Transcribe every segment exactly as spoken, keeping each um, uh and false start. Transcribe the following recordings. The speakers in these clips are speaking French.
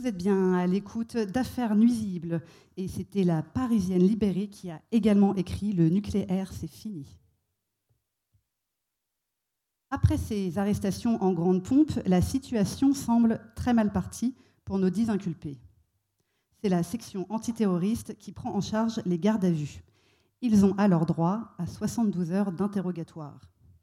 Vous êtes bien à l'écoute d'Affaires nuisibles et c'était la Parisienne libérée qui a également écrit « Le nucléaire, c'est fini ». Après ces arrestations en grande pompe, la situation semble très mal partie pour nos dix inculpés. C'est la section antiterroriste qui prend en charge les gardes à vue. Ils ont alors droit à soixante-douze heures d'interrogatoire.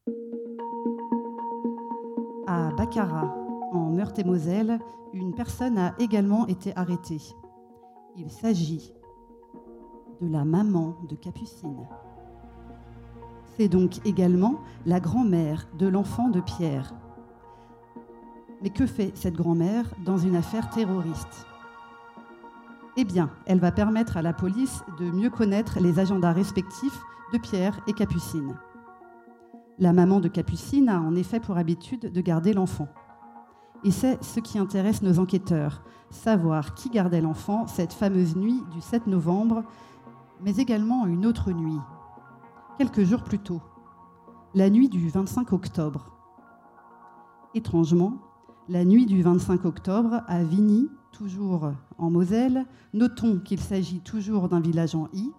À Baccarat, en Meurthe-et-Moselle, une personne a également été arrêtée. Il s'agit de la maman de Capucine. C'est donc également la grand-mère de l'enfant de Pierre. Mais que fait cette grand-mère dans une affaire terroriste ? Eh bien, elle va permettre à la police de mieux connaître les agendas respectifs de Pierre et Capucine. La maman de Capucine a en effet pour habitude de garder l'enfant. Et c'est ce qui intéresse nos enquêteurs, savoir qui gardait l'enfant cette fameuse nuit du sept novembre, mais également une autre nuit, quelques jours plus tôt, la nuit du vingt-cinq octobre. Étrangement, la nuit du vingt-cinq octobre, à Vigny, toujours en Moselle, notons qu'il s'agit toujours d'un village en I,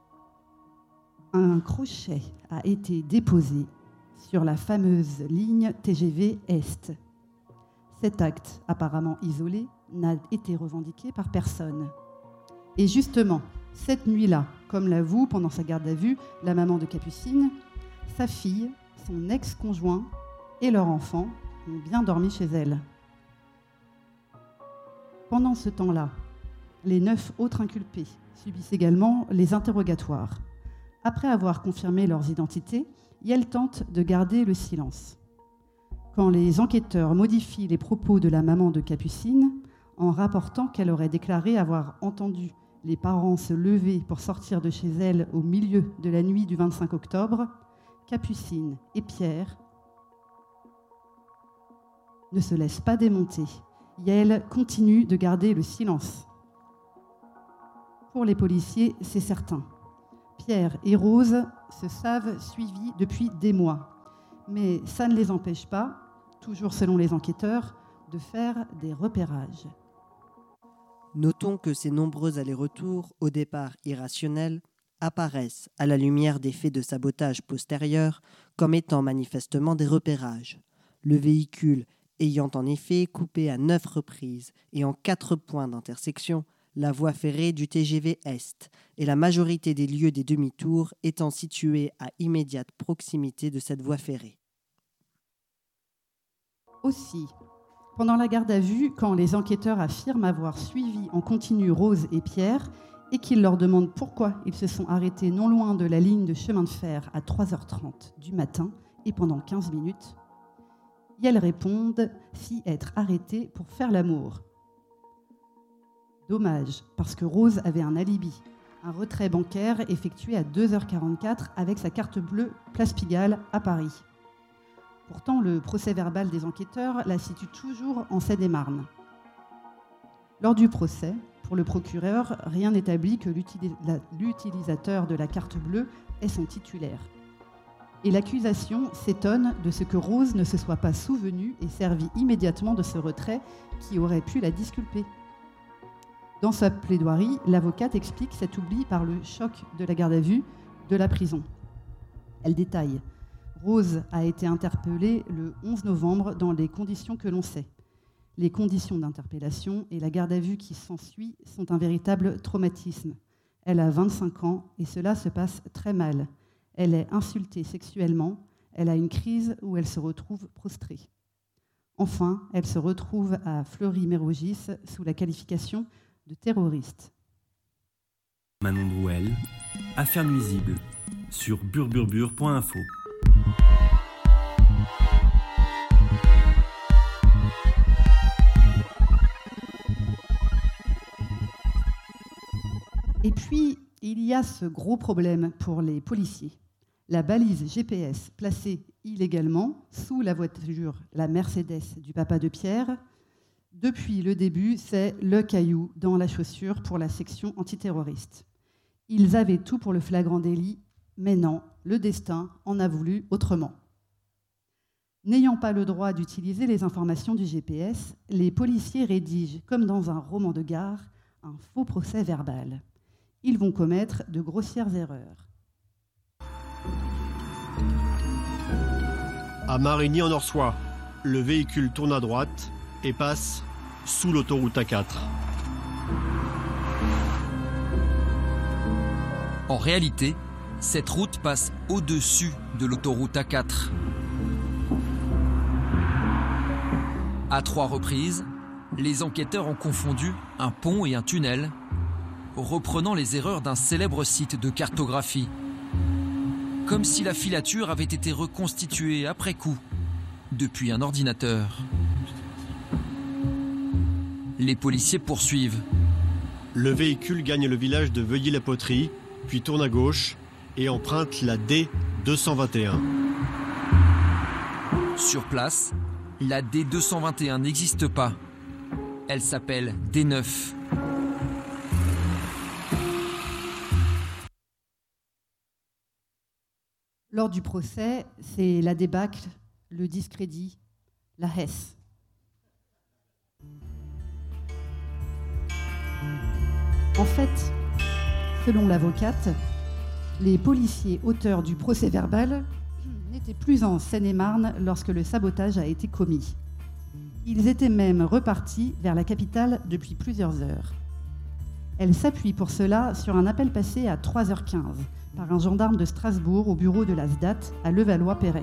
un crochet a été déposé sur la fameuse ligne T G V Est. Cet acte, apparemment isolé, n'a été revendiqué par personne. Et justement, cette nuit-là, comme l'avoue pendant sa garde à vue la maman de Capucine, sa fille, son ex-conjoint et leur enfant ont bien dormi chez elle. Pendant ce temps-là, les neuf autres inculpés subissent également les interrogatoires. Après avoir confirmé leurs identités, elles tentent de garder le silence. Quand les enquêteurs modifient les propos de la maman de Capucine, en rapportant qu'elle aurait déclaré avoir entendu les parents se lever pour sortir de chez elle au milieu de la nuit du vingt-cinq octobre, Capucine et Pierre ne se laissent pas démonter. Yael continue de garder le silence. Pour les policiers, c'est certain. Pierre et Rose se savent suivis depuis des mois. Mais ça ne les empêche pas, toujours selon les enquêteurs, de faire des repérages. Notons que ces nombreux allers-retours, au départ irrationnels, apparaissent, à la lumière des faits de sabotage postérieurs, comme étant manifestement des repérages. Le véhicule ayant en effet coupé à neuf reprises et en quatre points d'intersection la voie ferrée du T G V Est, et la majorité des lieux des demi-tours étant situés à immédiate proximité de cette voie ferrée. Aussi, pendant la garde à vue, quand les enquêteurs affirment avoir suivi en continu Rose et Pierre et qu'ils leur demandent pourquoi ils se sont arrêtés non loin de la ligne de chemin de fer à trois heures trente du matin et pendant quinze minutes, elles répondent s'y être arrêtés pour faire l'amour. Dommage, parce que Rose avait un alibi, un retrait bancaire effectué à deux heures quarante-quatre avec sa carte bleue Place Pigalle à Paris. Pourtant, le procès-verbal des enquêteurs la situe toujours en Seine-et-Marne. Lors du procès, pour le procureur, rien n'établit que l'utilisateur de la carte bleue est son titulaire. Et l'accusation s'étonne de ce que Rose ne se soit pas souvenue et servi immédiatement de ce retrait qui aurait pu la disculper. Dans sa plaidoirie, l'avocate explique cet oubli par le choc de la garde à vue de la prison. Elle détaille « Rose a été interpellée le onze novembre dans les conditions que l'on sait. Les conditions d'interpellation et la garde à vue qui s'ensuit sont un véritable traumatisme. Elle a vingt-cinq ans et cela se passe très mal. Elle est insultée sexuellement, elle a une crise où elle se retrouve prostrée. Enfin, elle se retrouve à Fleury-Mérogis sous la qualification de terroriste. » Manon Drouel, Affaires nuisibles, sur burburbur point info. Et puis, il y a ce gros problème pour les policiers. La balise G P S placée illégalement sous la voiture, la Mercedes du papa de Pierre, depuis le début, c'est le caillou dans la chaussure pour la section antiterroriste. Ils avaient tout pour le flagrant délit, mais non, le destin en a voulu autrement. N'ayant pas le droit d'utiliser les informations du G P S, les policiers rédigent, comme dans un roman de gare, un faux procès verbal. Ils vont commettre de grossières erreurs. À Marigny-en-Orsois, le véhicule tourne à droite et passe sous l'autoroute A quatre. En réalité, cette route passe au-dessus de l'autoroute A quatre. À trois reprises, les enquêteurs ont confondu un pont et un tunnel, reprenant les erreurs d'un célèbre site de cartographie. Comme si la filature avait été reconstituée après coup, depuis un ordinateur. Les policiers poursuivent. Le véhicule gagne le village de Veuilly-la-Poterie, puis tourne à gauche et emprunte la D deux cent vingt et un. Sur place, la D deux cent vingt et un n'existe pas. Elle s'appelle D neuf. Lors du procès, c'est la débâcle, le discrédit, la hesse. En fait, selon l'avocate, les policiers auteurs du procès-verbal n'étaient plus en Seine-et-Marne lorsque le sabotage a été commis. Ils étaient même repartis vers la capitale depuis plusieurs heures. Elle s'appuie pour cela sur un appel passé à trois heures quinze par un gendarme de Strasbourg au bureau de l'A S D A T à Levallois-Perret.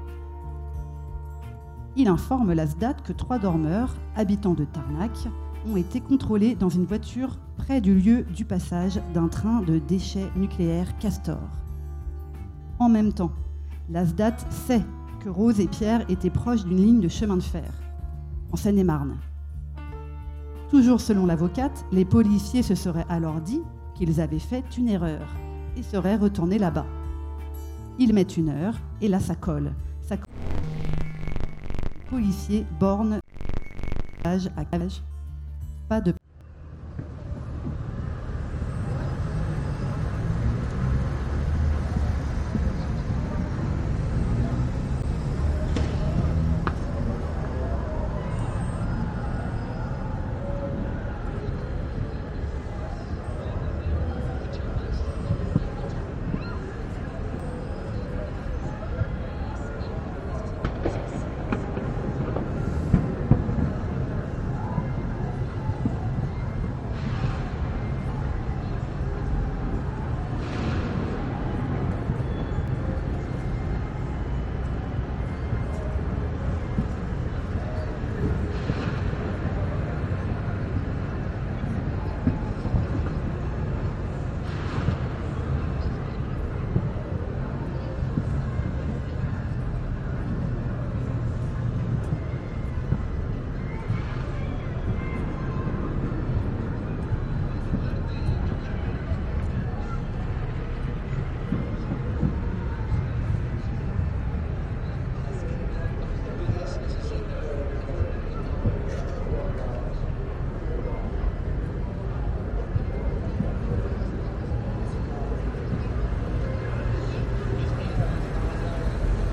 Il informe l'A S D A T que trois dormeurs, habitants de Tarnac, ont été contrôlés dans une voiture près du lieu du passage d'un train de déchets nucléaires Castor. En même temps, l'A S D A T sait que Rose et Pierre étaient proches d'une ligne de chemin de fer, en Seine-et-Marne. Toujours selon l'avocate, les policiers se seraient alors dit qu'ils avaient fait une erreur et seraient retournés là-bas. Ils mettent une heure et là ça colle. Ça colle. Les policiers bornent à cage. Pas de